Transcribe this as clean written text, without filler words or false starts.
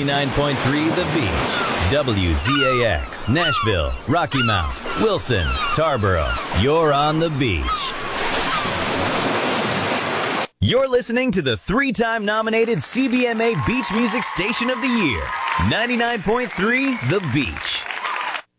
99.3 The Beach, WZAX, Nashville, Rocky Mount, Wilson, Tarboro. You're on the beach. You're listening to the 3-time nominated CBMA Beach Music Station of the Year, 99.3 The Beach.